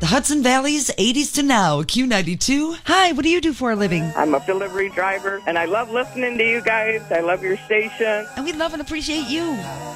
The Hudson Valley's 80s to now, Q92. Hi, what do you do for a living? I'm a delivery driver, and I love listening to you guys. I love your station. And we love and appreciate you.